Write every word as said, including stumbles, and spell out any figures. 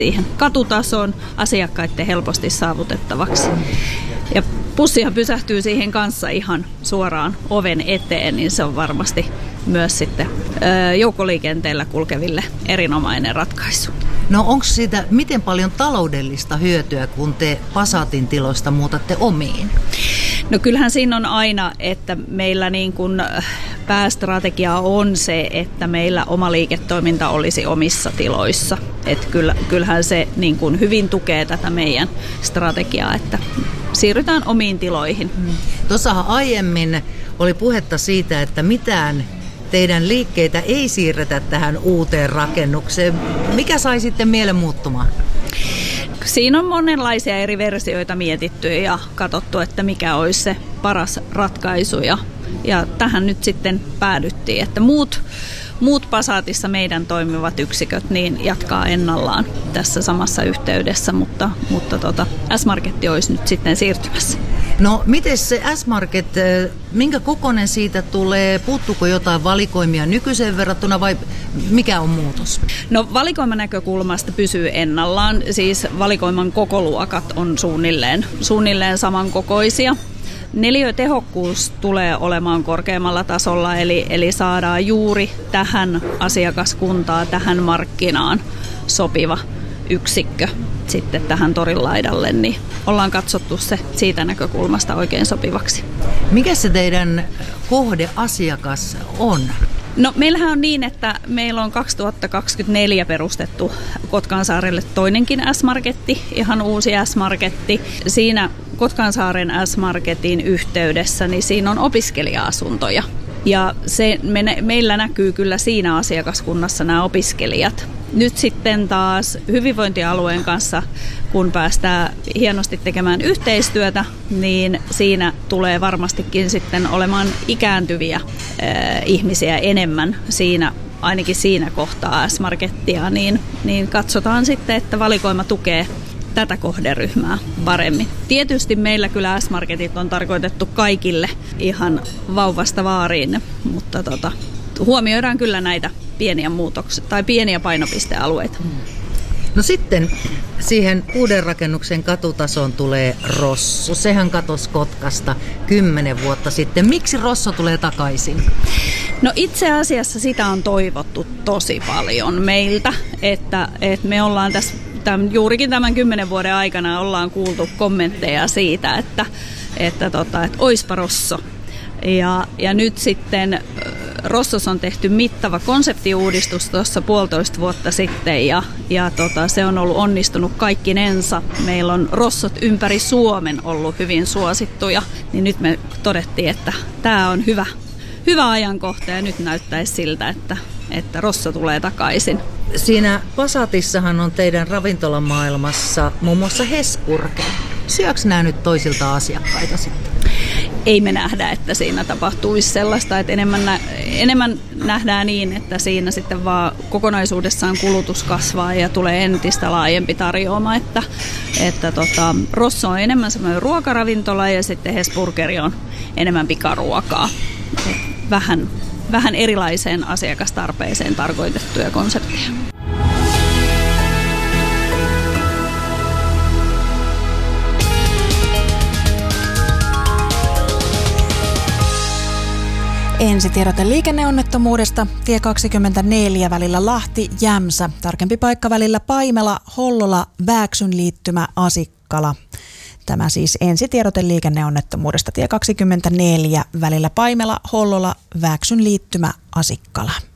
siihen katutason asiakkaiden helposti saavutettavaksi. Ja bussihan pysähtyy siihen kanssa ihan suoraan oven eteen, niin se on varmasti myös sitten joukkoliikenteellä kulkeville erinomainen ratkaisu. No onko siitä miten paljon taloudellista hyötyä, kun te Passatin tiloista muutatte omiin? No kyllähän siinä on aina, että meillä niin kuin päästrategia on se, että meillä oma liiketoiminta olisi omissa tiloissa. Että kyllähän se niin kuin hyvin tukee tätä meidän strategiaa, että siirrytään omiin tiloihin. Hmm. Tuossahan aiemmin oli puhetta siitä, että mitään teidän liikkeitä ei siirretä tähän uuteen rakennukseen. Mikä sai sitten mielen muuttumaan? Siinä on monenlaisia eri versioita mietitty ja katsottu, että mikä olisi se paras ratkaisu. Ja, ja tähän nyt sitten päädyttiin, että muut, muut Passatissa meidän toimivat yksiköt niin jatkaa ennallaan tässä samassa yhteydessä, mutta, mutta tota, S-Marketti olisi nyt sitten siirtymässä. No miten se S-Market, minkä kokoinen siitä tulee? Puuttuuko jotain valikoimia nykyiseen verrattuna vai mikä on muutos? No valikoiman näkökulmasta pysyy ennallaan. Siis valikoiman kokoluokat on suunnilleen, suunnilleen samankokoisia. Neliötehokkuus tulee olemaan korkeammalla tasolla, eli, eli saadaan juuri tähän asiakaskuntaan, tähän markkinaan sopiva yksikkö sitten tähän torin laidalle, niin ollaan katsottu se siitä näkökulmasta oikein sopivaksi. Mikä se teidän kohdeasiakas on? No meillähän on niin, että meillä on kaksituhattakaksikymmentäneljä perustettu Kotkansaarelle toinenkin S-Marketti, ihan uusi S-Marketti. Siinä Kotkansaaren S-Marketin yhteydessä, niin siinä on opiskelija-asuntoja. Ja se, me, meillä näkyy kyllä siinä asiakaskunnassa nämä opiskelijat. Nyt sitten taas hyvinvointialueen kanssa, kun päästään hienosti tekemään yhteistyötä, niin siinä tulee varmastikin sitten olemaan ikääntyviä äh, ihmisiä enemmän siinä, ainakin siinä kohtaa S-Markettia, niin, niin katsotaan sitten, että valikoima tukee tätä kohderyhmää paremmin. Tietysti meillä kyllä S-Marketit on tarkoitettu kaikille ihan vauvasta vaariin, mutta tota, huomioidaan kyllä näitä pieniä muutoksia tai pieniä painopistealueita. No sitten siihen uuden rakennuksen katutasoon tulee Rosso. Sehän katosi Kotkasta kymmenen vuotta sitten. Miksi Rosso tulee takaisin? No itse asiassa sitä on toivottu tosi paljon meiltä, että, että me ollaan tässä Tämän, juurikin tämän kymmenen vuoden aikana ollaan kuultu kommentteja siitä, että, että, tota, että oispa Rosso. Ja, ja nyt sitten Rossos on tehty mittava konseptiuudistus tuossa puolitoista vuotta sitten ja, ja tota, se on ollut onnistunut kaikkinensa. Meillä on Rossot ympäri Suomen ollut hyvin suosittuja, niin nyt me todettiin, että tämä on hyvä, hyvä ajankohta ja nyt näyttäisi siltä, että, että Rosso tulee takaisin. Siinä Passatissahan on teidän ravintolamaailmassa muun muassa Hesburger. Syöks nämä nyt toisilta asiakkaita sitten? Ei me nähdä, että siinä tapahtuisi sellaista, että enemmän, nä- enemmän nähdään niin, että siinä sitten vaan kokonaisuudessaan kulutus kasvaa ja tulee entistä laajempi tarjoama, että, että tota, Rosso on enemmän semmoinen ruokaravintola ja sitten Hesburgeri on enemmän pikaruokaa. Vähän, vähän erilaiseen asiakastarpeeseen tarkoitettuja konsepteja. Ensitiedote liikenneonnettomuudesta. Tie kaksikymmentäneljä välillä Lahti-Jämsä. Tarkempi paikka välillä Paimela-Hollola, Vääksyn liittymä Asikkala. Tämä siis ensitiedote liikenneonnettomuudesta. Tie kaksikymmentäneljä välillä Paimela-Hollola, Vääksyn liittymä Asikkala.